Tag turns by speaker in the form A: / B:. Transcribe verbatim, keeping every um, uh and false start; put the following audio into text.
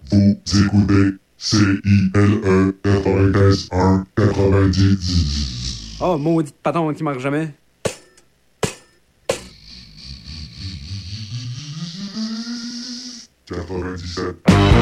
A: Vous écoutez C I L E quatre-vingt-quinze un quatre-vingt-dix.
B: Oh, maudit patron qui marche jamais.
A: quatre-vingt-dix-sept